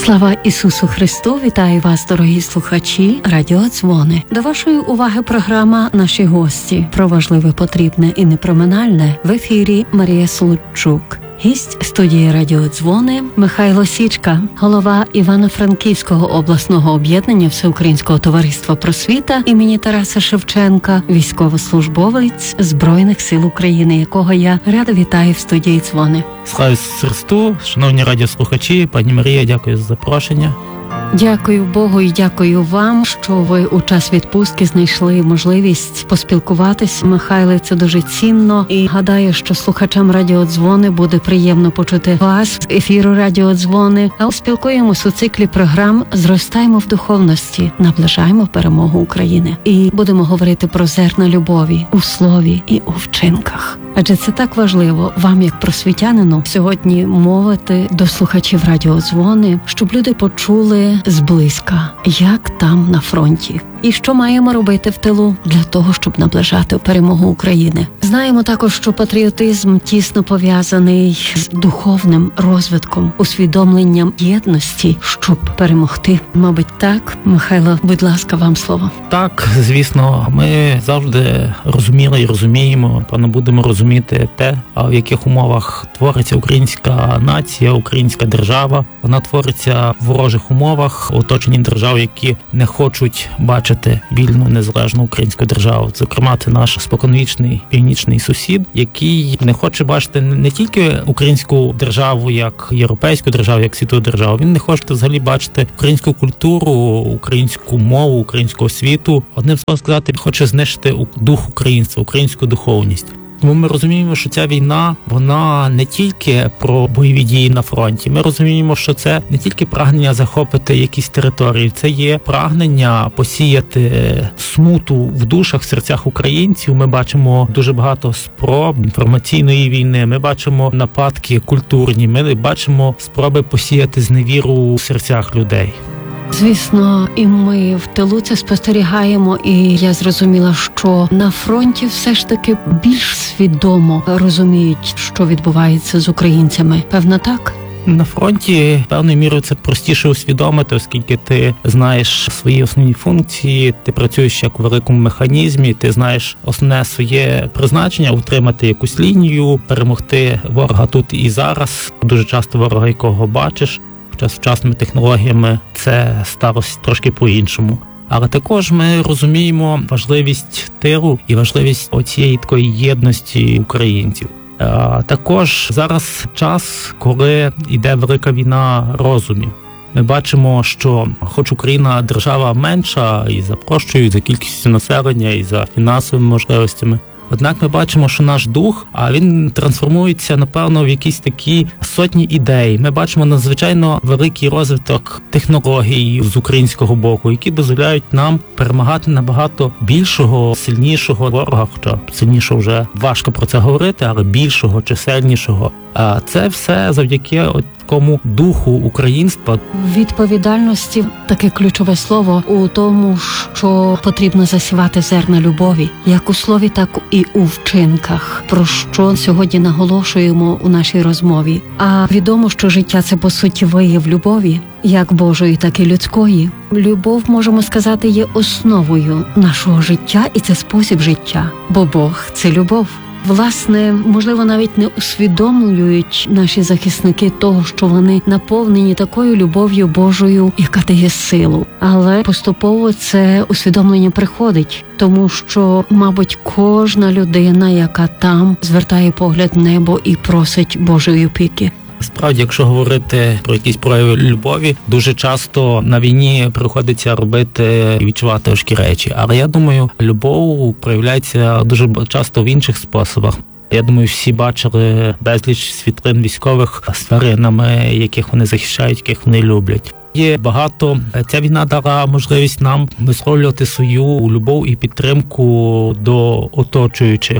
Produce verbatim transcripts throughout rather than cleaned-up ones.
Слава Ісусу Христу! Вітаю вас, дорогі слухачі Радіодзвони. До вашої уваги програма «Наші гості» про важливе, потрібне і непроминальне. В ефірі Марія Случук. Гість студії «Радіодзвони» Михайло Січка, голова Івано-Франківського обласного об'єднання Всеукраїнського товариства просвіта імені Тараса Шевченка, військовослужбовець Збройних сил України, якого я рада вітаю в студії «Дзвони». Слава Ісусу Христу! Шановні радіослухачі, пані Марія, дякую за запрошення. Дякую Богу і дякую вам, що ви у час відпустки знайшли можливість поспілкуватись. Михайле, це дуже цінно. І гадаю, що слухачам Радіодзвони буде приємно почути вас з ефіру Радіодзвони. А спілкуємось у циклі програм «Зростаємо в духовності, наближаємо перемогу України». І будемо говорити про зерна любові у слові і у вчинках. Адже це так важливо вам, як просвітянину, сьогодні мовити до слухачів Радіодзвони, щоб люди почули зблизька, як там на фронті. І що маємо робити в тилу для того, щоб наближати перемогу України. Знаємо також, що патріотизм тісно пов'язаний з духовним розвитком, усвідомленням єдності, щоб перемогти. Мабуть, так? Михайло, будь ласка, вам слово. Так, звісно, ми завжди розуміли і розуміємо, певно, будемо розуміти те, в яких умовах твориться українська нація, українська держава. Вона твориться в ворожих умовах, оточені держав, які не хочуть бачити вільну, незалежну українську державу. Зокрема, це наш споконвічний північний сусід, який не хоче бачити не тільки українську державу як європейську державу, як світову державу. Він не хоче взагалі бачити українську культуру, українську мову, українську освіту. Одним словом сказати, хоче знищити дух українства, українську духовність. Тому ми розуміємо, що ця війна, вона не тільки про бойові дії на фронті. Ми розуміємо, що це не тільки прагнення захопити якісь території, це є прагнення посіяти смуту в душах, в серцях українців. Ми бачимо дуже багато спроб інформаційної війни, ми бачимо нападки культурні, ми бачимо спроби посіяти зневіру в серцях людей. Звісно, і ми в тилу це спостерігаємо, і я зрозуміла, що на фронті все ж таки більш свідомо розуміють, що відбувається з українцями. Певно, так? На фронті, певною мірою, це простіше усвідомити, оскільки ти знаєш свої основні функції, ти працюєш як у великому механізмі, ти знаєш основне своє призначення, утримати якусь лінію, перемогти ворога тут і зараз, дуже часто ворога, якого бачиш. Хоча сучасними технологіями це сталося трошки по-іншому. Але також ми розуміємо важливість тилу і важливість оцієї такої єдності українців. А також зараз час, коли йде велика війна розумів. Ми бачимо, що хоч Україна держава менша і за площею, і за кількістю населення, і за фінансовими можливостями, однак ми бачимо, що наш дух, а він трансформується, напевно, в якісь такі сотні ідей. Ми бачимо надзвичайно великий розвиток технологій з українського боку, які дозволяють нам перемагати набагато більшого, сильнішого ворога, хоча сильнішого вже важко про це говорити, але більшого, чисельнішого. А це все завдяки такому духу українства. Відповідальності – таке ключове слово у тому, що потрібно засівати зерна любові, як у слові, так і у вчинках, про що сьогодні наголошуємо у нашій розмові. А відомо, що життя – це, по суті, вияв любові, як Божої, так і людської. Любов, можемо сказати, є основою нашого життя, і це спосіб життя, бо Бог – це любов. Власне, можливо, навіть не усвідомлюють наші захисники того, що вони наповнені такою любов'ю Божою, яка дає силу. Але поступово це усвідомлення приходить, тому що, мабуть, кожна людина, яка там, звертає погляд в небо і просить Божої опіки. Справді, якщо говорити про якісь прояви любові, дуже часто на війні приходиться робити і відчувати важкі речі. Але я думаю, любов проявляється дуже часто в інших способах. Я думаю, всі бачили безліч світлин військових з тваринами, яких вони захищають, яких вони люблять. Є багато. Ця війна дала можливість нам висловлювати свою любов і підтримку до оточуючих.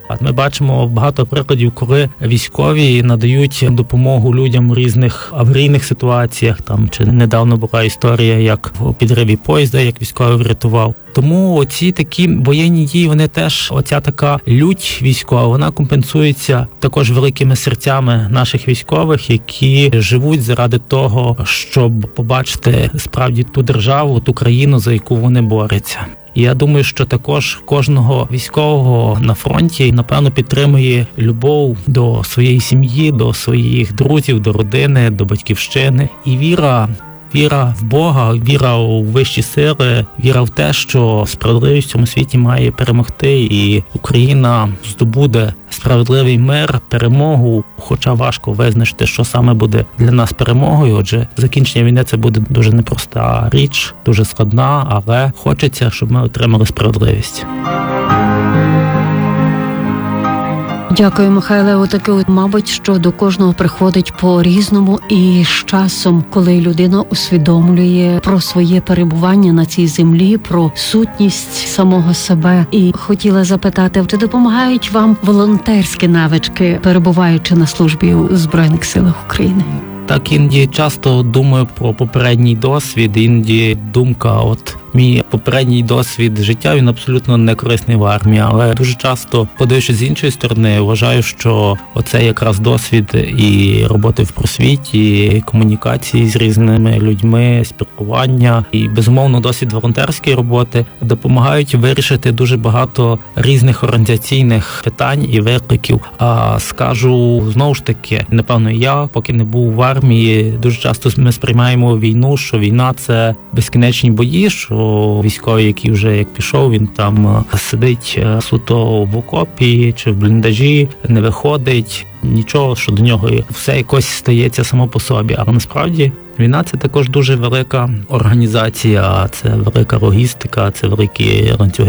Ми бачимо багато прикладів, коли військові надають допомогу людям у різних аварійних ситуаціях. Там чи недавно була історія, як у підриві поїзда, як військовий врятував. Тому оці такі воєнні дії, вони теж, оця така лють військова, вона компенсується також великими серцями наших військових, які живуть заради того, щоб побачити справді ту державу, ту країну, за яку вони борються. І я думаю, що також кожного військового на фронті, напевно, підтримує любов до своєї сім'ї, до своїх друзів, до родини, до батьківщини. І віра, віра в Бога, віра у вищі сили, віра в те, що справедливість в цьому світі має перемогти, і Україна здобуде справедливий мир, перемогу, хоча важко визначити, що саме буде для нас перемогою. Отже, закінчення війни – це буде дуже непроста річ, дуже складна, але хочеться, щоб ми отримали справедливість. Дякую, Михайле. Отаке, от, мабуть, що до кожного приходить по-різному, і з часом, коли людина усвідомлює про своє перебування на цій землі, про сутність самого себе. І хотіла запитати, чи допомагають вам волонтерські навички, перебуваючи на службі у Збройних силах України? Так, іноді часто думаю про попередній досвід, іноді думка, от мій попередній досвід життя, він абсолютно не корисний в армії, але дуже часто, подивившись з іншої сторони, вважаю, що оце якраз досвід і роботи в просвіті, і комунікації з різними людьми, спілкування і, безумовно, досвід волонтерської роботи допомагають вирішити дуже багато різних організаційних питань і викликів. А скажу, знову ж таки, напевно, я, поки не був в армії, дуже часто ми сприймаємо війну, що війна – це безкінечні бої, що військовий, який вже як пішов, він там сидить суто в окопі чи в бліндажі, не виходить, нічого, що до нього все якось стається само по собі. Але насправді війна – це також дуже велика організація, це велика логістика, це великі ланцюги